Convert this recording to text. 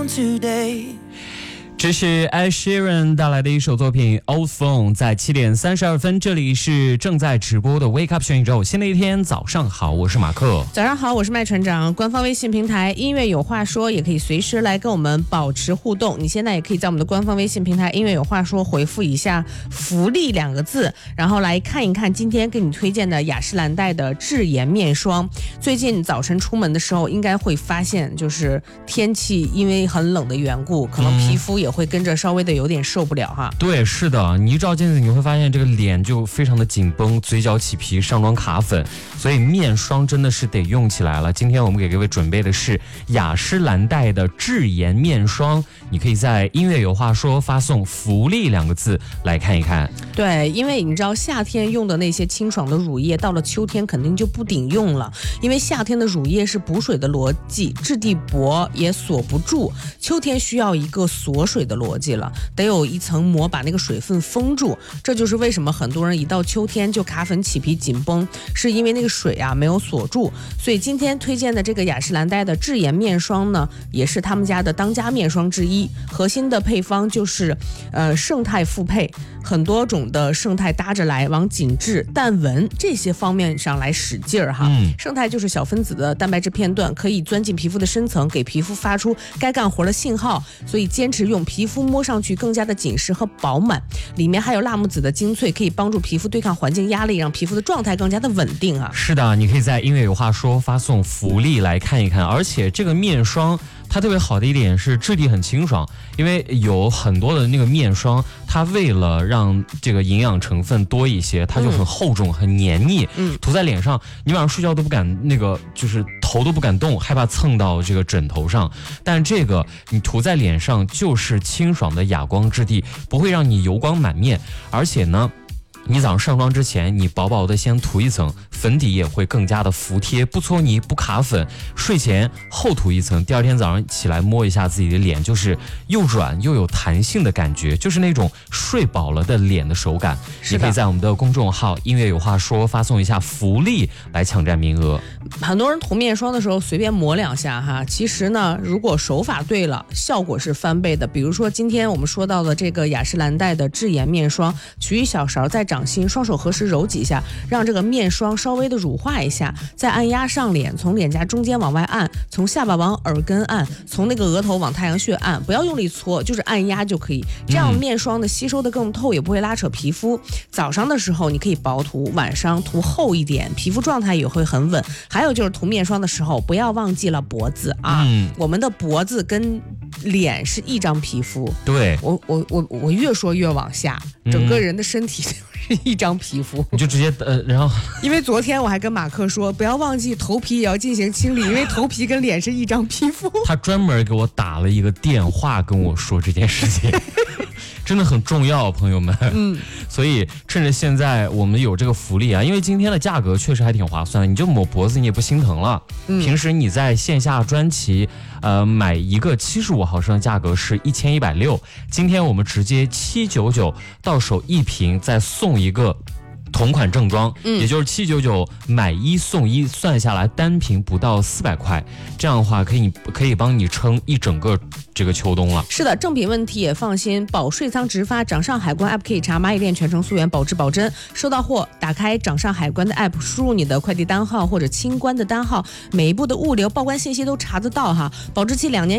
这是 Ed Sheeran 带来的一首作品 Old Phone， 在7点32分，这里是正在直播的 Wake Up 全宇宙。新的一天早上好，我是马克。 早上好，我是麦船长。官方微信平台音乐有话说也可以随时来跟我们保持互动，你现在也可以在我们的官方微信平台音乐有话说回复一下福利2个字，然后来看一看今天给你推荐的雅诗兰黛的智颜面霜。最近早晨出门的时候应该会发现，就是天气因为很冷的缘故，可能皮肤也会跟着稍微的有点受不了哈。 对，是的，你一照镜子你会发现这个脸就非常的紧绷，嘴角起皮，上妆卡粉，所以面霜真的是得用起来了。今天我们给各位准备的是雅诗兰黛的智颜面霜，你可以在音乐有话说发送福利2个字来看一看。 对，因为你知道夏天用的那些清爽的乳液到了秋天肯定就不顶用了，因为夏天的乳液是补水的逻辑，质地薄也锁不住，秋天需要一个锁水的逻辑了，得有一层膜把那个水分封住。这就是为什么很多人一到秋天就卡粉起皮紧绷，是因为那个水啊没有锁住。所以今天推荐的这个雅诗兰黛的智颜面霜呢，也是他们家的当家面霜之一。核心的配方就是胜肽复配，很多种的胜肽搭着来，往紧致、淡纹这些方面上来使劲儿哈。胜肽就是小分子的蛋白质片段，可以钻进皮肤的深层，给皮肤发出该干活的信号，所以坚持用，皮肤摸上去更加的紧实和饱满。里面还有辣木籽的精粹，可以帮助皮肤对抗环境压力，让皮肤的状态更加的稳定啊。 是的，你可以在音乐有话说发送福利来看一看。而且这个面霜它特别好的一点是质地很清爽，因为有很多的那个面霜，它为了让这个营养成分多一些，它就很厚重、很黏腻，涂在脸上，你晚上睡觉都不敢就是头都不敢动，害怕蹭到这个枕头上。但这个你涂在脸上就是清爽的哑光质地，不会让你油光满面，而且呢，你早上上妆之前，你薄薄的先涂一层，粉底也会更加的服帖，不搓泥不卡粉。睡前厚涂一层，第二天早上起来摸一下自己的脸，就是又软又有弹性的感觉，就是那种睡饱了的脸的手感。你可以在我们的公众号音乐有话说发送一下福利来抢占名额。 很多人涂面霜的时候随便抹2下哈，其实呢，如果手法对了，效果是翻倍的。比如说今天我们说到的这个雅诗兰黛的智颜面霜，取一小勺在掌心，双手合十揉几下，让这个面霜稍微的乳化一下，再按压上脸，从脸颊中间往外按，从下巴往耳根按，从那个额头往太阳穴按，不要用力搓，就是按压就可以。这样面霜的吸收的更透，也不会拉扯皮肤。早上的时候你可以薄涂，晚上涂厚一点，皮肤状态也会很稳。还有就是涂面霜的时候不要忘记了脖子啊，我们的脖子跟脸是一张皮肤。 对， 我越说越往下，整个人的身体是一张皮肤， 你就直接然后因为昨天我还跟马克说，不要忘记头皮也要进行清理，因为头皮跟脸是一张皮肤。 他专门给我打了一个电话跟我说这件事情。真的很重要，朋友们。所以趁着现在我们有这个福利啊，因为今天的价格确实还挺划算的，你就抹脖子你也不心疼了。平时你在线下专辑买一个75毫升的价格是1160，今天我们直接799到手1瓶，再送一个同款正装，也就是799买1送1，算下来单瓶不到400块，这样的话可以帮你撑一整个这个秋冬了。 是的，正品问题也放心，保税仓直发，掌上海关 app 可以查蚂蚁链全程溯源，保质保真。收到货，打开掌上海关的 app， 输入你的快递单号或者清关的单号，每一步的物流报关信息都查得到哈，保质期2年。